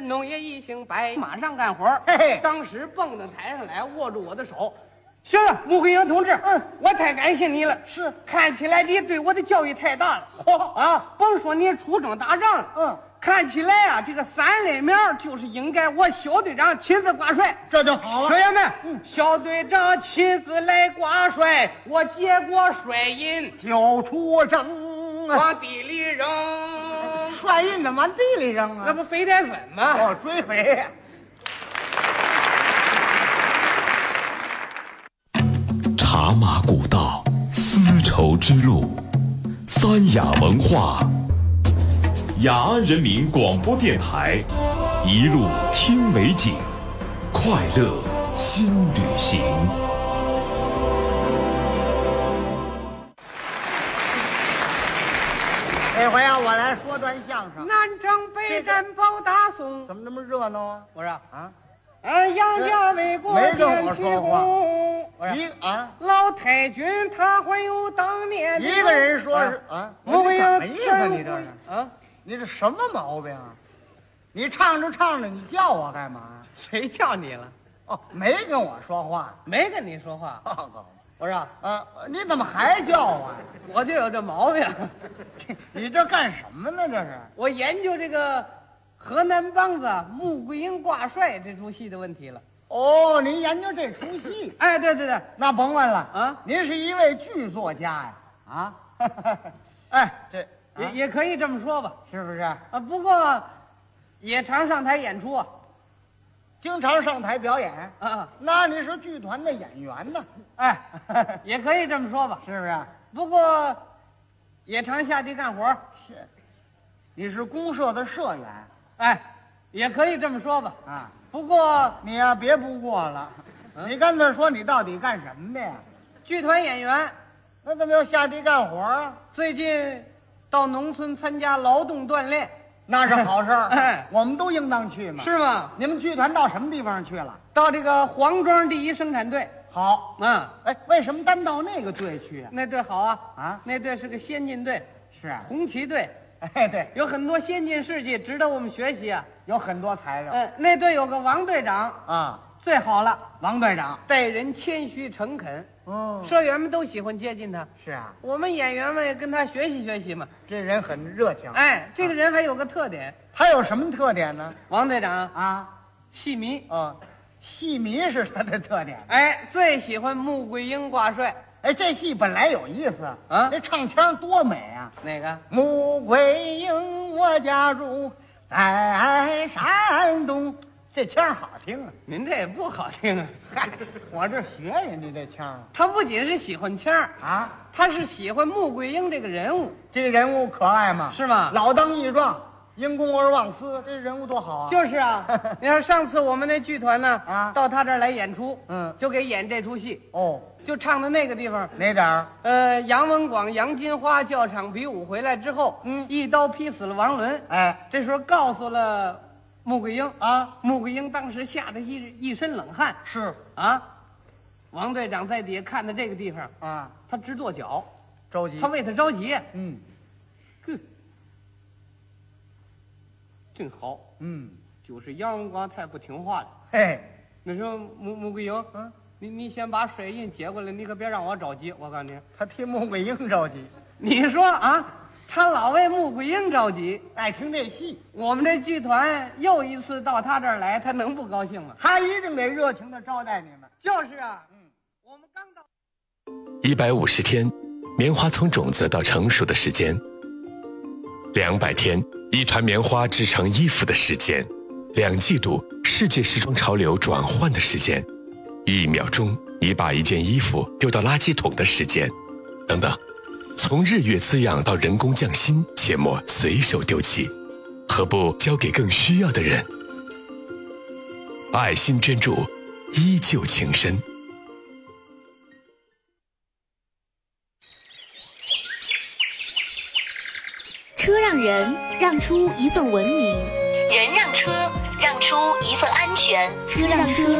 农业一行白，马上干活。 嘿嘿， 当时蹦到台上来，握住我的手。行了，穆桂英同志，我太感谢你了。 是， 看起来你对我的教育太大了。啊，甭说你出征打仗了，看起来啊，这个3类苗就是应该我小队长亲自挂帅， 这就好了。 学员们，小队长亲自来挂帅，我接过帅印就出征， 往地里扔。 帅印怎么往地里扔啊？ 那不肥宅粉吗？ 哦，追肥。 茶马古道，丝绸之路，三雅文化，雅安人民广播电台，一路听美景，快乐新旅行。 这回啊，我来说段相声。 南征北战保大宋， 怎么那么热闹啊？ 我说啊， 杨家为国没跟我建说话功。老太君他还有当年一个人说是啊， 穆桂英什么意思？你这是啊？ 你这什么毛病啊？你唱着唱着，你叫我干嘛？ 谁叫你了？ 哦，没跟我说话。 没跟你说话。我说你怎么还叫我呀？ 我就有这毛病。 你这干什么呢？这是我研究这个河南梆子穆桂英挂帅这出戏的问题了。 哦，您研究这出戏？ 哎，对对对， 那甭问了啊， 您是一位剧作家呀？啊， 哎， 这也可以这么说吧， 是不是？ 啊，不过也常上台演出啊。 经常上台表演啊？ 那你是剧团的演员呢？ 哎，也可以这么说吧， 是不是？ 不过也常下地干活。 是，你是公社的社员？ 哎，也可以这么说吧。 啊， 不过你呀，别不过了，你干脆说你到底干什么的呀？ 剧团演员。 那怎么要下地干活啊？ 最近到农村参加劳动锻炼。 那是好事儿， 哎， 我们都应当去嘛。 是吗？ 你们剧团到什么地方去了？ 到这个黄庄第一生产队。 好， 哎， 为什么单到那个队去啊？ 那队好啊， 啊， 那队是个先进队， 是啊， 红旗队。 哎，对， 有很多先进事迹值得我们学习啊。 有很多材料。 那队有个王队长啊， 最好了， 王队长待人谦虚诚恳。社员们都喜欢接近他。 是啊， 我们演员们也跟他学习学习嘛。 这人很热情。 哎，这个人还有个特点。 他有什么特点呢？ 王队长啊， 戏迷。 戏迷是他的特点。 哎，最喜欢穆桂英挂帅。 哎，这戏本来有意思啊， 这唱腔多美啊！ 哪个？ 穆桂英，我家住在山东，这腔好听啊。 您这也不好听啊。 嗨，我这学人家这腔。 他不仅是喜欢腔啊， 他是喜欢穆桂英这个人物。 这个人物可爱吗？ 是吗？ 老当益壮，因公而忘私，这人物多好啊！ 就是啊，你看上次我们那剧团呢，到他这儿来演出， 就给演这出戏。 就唱的那个地方哪点儿？ 杨文广、杨金花教场比武回来之后，一刀劈死了王伦。 哎， 这时候告诉了穆桂英啊， 穆桂英当时吓得一身冷汗。 是啊，王队长在底下看到这个地方啊， 他直跺脚， 着急， 他为他着急。真好，就是杨文广太不听话了。 嘿， 那时候穆桂英，你先把水印接过来，你可别让我着急。我告诉你， 他替穆桂英着急。 你说啊，他老为穆桂英着急， 爱听这戏。 我们这剧团又一次到他这儿来，他能不高兴吗？ 他一定得热情的招待你们。 就是啊，我们刚到 150天，棉花从种子到成熟的时间；200天，一团棉花织成衣服的时间；2季度，世界时装潮流转换的时间；1秒钟，你把一件衣服丢到垃圾桶的时间，等等。从日月滋养到人工匠心，切莫随手丢弃，何不交给更需要的人？爱心捐助，依旧情深。 车让人让出一份文明， 人让车让出一份安全， 车让车